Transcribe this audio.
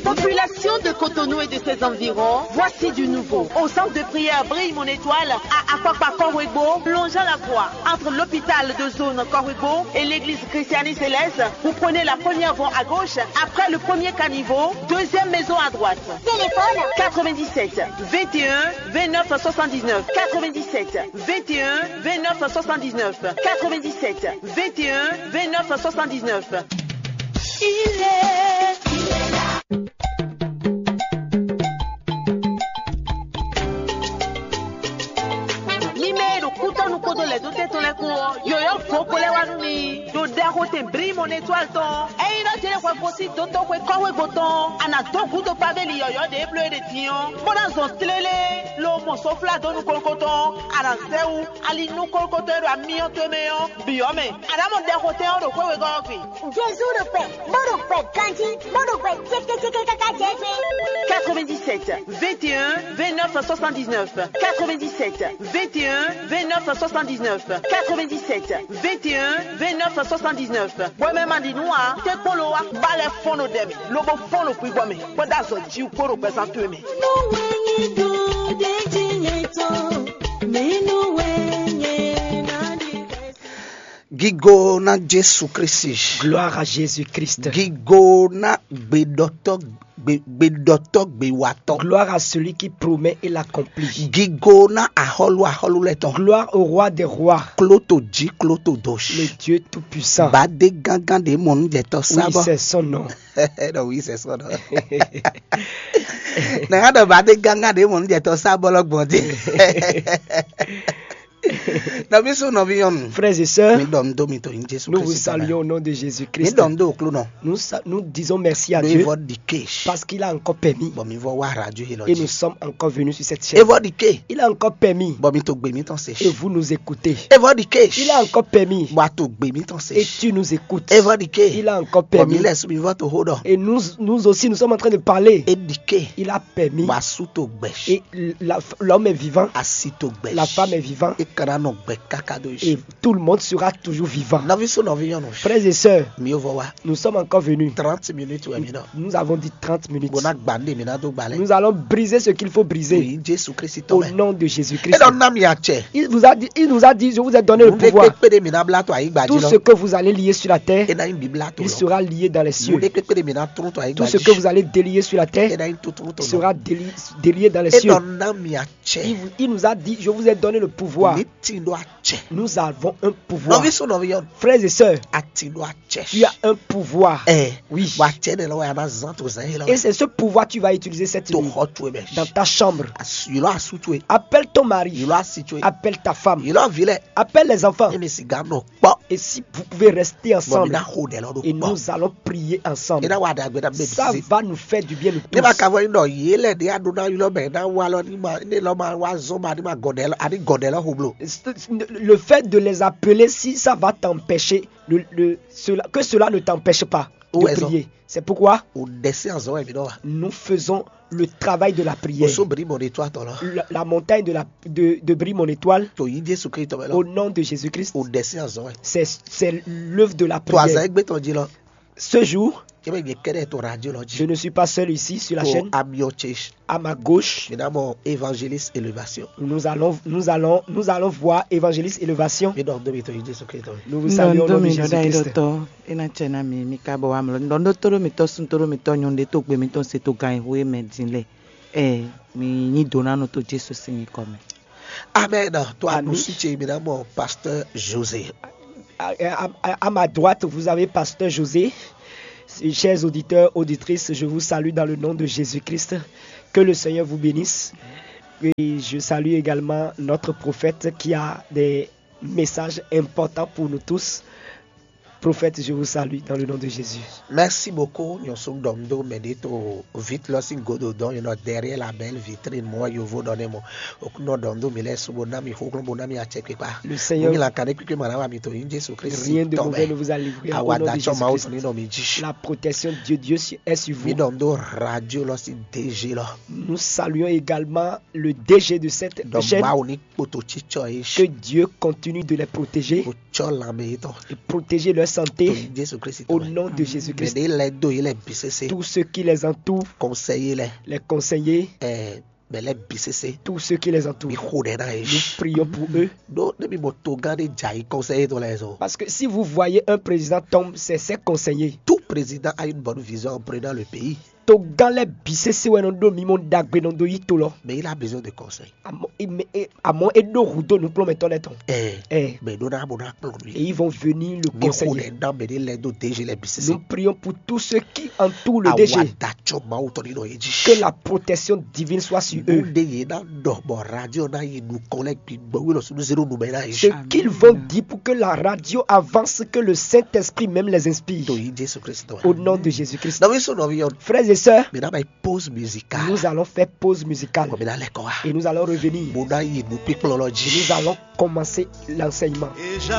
Population de Cotonou et de ses environs, voici du nouveau. Au centre de prière Brille mon étoile, à Akwakwa Korwebo, longeant la voie entre l'hôpital de zone Korwebo et l'église Christiani Céleste, vous prenez la première voie à gauche, après le premier caniveau, deuxième maison à droite. Téléphone 97 21 29 79 97 21 29 79 97 21 29 79. Il est là. Limero kuta no kodo le do teto le ko yo foko le wanuni do dero te Brille mon étoile ton e ino tele kwa posi do to kwe kowe boton ana to kuto paveli yo de bleu de tion bona zon tlele lo mo sofla do no kolkoton ana seu ali no kolkoton a mio to meyo biome ana mo dero te o do kwe gofi Jésus le paix, mon paix, kanti, mon paix, tcheke kaka tcheke 97 21 29 79 97 21 29 79 97 21 29 79. Moi même andi noa te polo wa bale fono demi lobo fono puis gome poda zo ji ukoro pesante me no wenye do de jineto me no wenye na di Gigo na Jésus Christ. Gloire à Jésus-Christ. Gigo na bedoto bewato. Gloire à celui qui promet et l'accomplit. Gigo na aholu leton. Gloire au roi des rois. Kloto ji kloto dosh. Le Dieu tout-puissant. Bade gangan de mon jeto sabo. Oui, c'est son nom. Non, oui, c'est son nom. N'a bade gangan de mon jeto sabo lok bondi. Frères et sœurs, nous vous saluons au nom de Jésus-Christ. Nous disons merci à Dieu parce qu'il a encore permis et nous sommes encore venus sur cette chaîne. Il a encore permis et vous nous écoutez. Il a encore permis et tu nous écoutes. Il a encore permis et nous aussi nous sommes en train de parler. Il a permis et l'homme est vivant, la femme est vivante. Et tout le monde sera toujours vivant. Frères et sœurs, nous sommes encore venus. 30 minutes. Nous avons dit 30 minutes. Nous allons briser ce qu'il faut briser. Au nom de Jésus-Christ. Il nous a dit, je vous ai donné le pouvoir. Tout ce que vous allez lier sur la terre, il sera lié dans les cieux. Tout ce que vous allez délier sur la terre, il sera délié dans les cieux. Il nous a dit, je vous ai donné le pouvoir. Nous avons un pouvoir. Frères et sœurs, tu as un pouvoir. Oui. Et c'est ce pouvoir que tu vas utiliser cette nuit dans ta chambre. Appelle ton mari. Appelle ta femme. Appelle les enfants. Et si vous pouvez rester ensemble, et nous allons prier ensemble. Ça va nous faire du bien de tous. Le fait de les appeler, si ça va t'empêcher, que cela ne t'empêche pas de prier. C'est pourquoi nous faisons le travail de la prière. La montagne de Brille mon étoile, au nom de Jésus-Christ, c'est l'œuvre de la prière. Ce jour, je ne suis pas seul ici sur la chaîne. À ma gauche, nous allons voir Évangéliste Élévation. Nous vous saluons au nom de Jésus-Christ. Amen. Toi, nous sommes pasteur José. À ma droite, vous avez pasteur José. Chers auditeurs, auditrices, je vous salue dans le nom de Jésus-Christ. Que le Seigneur vous bénisse. Et je salue également notre prophète qui a des messages importants pour nous tous. Prophète, je vous salue dans le nom de Jésus. Merci beaucoup. Nous sommes vite là, derrière la belle vitrine. Moi, je vous donne mon. Le Seigneur, rien de mauvais ne vous a livré. La protection de Dieu est sur vous. Nous saluons également le DG de cette chaîne. Que Dieu continue de les protéger et protéger leur santé. Au nom de Jésus-Christ. Tous ceux qui les entourent, les conseillers, tous ceux qui les entourent, nous prions pour eux. Parce que si vous voyez un président tomber, c'est ses conseillers. Tout président a une bonne vision en prenant le pays. Mais il a besoin de conseils. Et ils vont venir le conseiller. Nous prions pour tous ceux qui entourent le DG. Que la protection divine soit sur eux. Ce qu'ils vont dire pour que la radio avance, que le Saint-Esprit même les inspire. Au nom de Jésus-Christ. Frères et sœurs, nous allons faire pause musicale et nous allons revenir et nous allons commencer l'enseignement.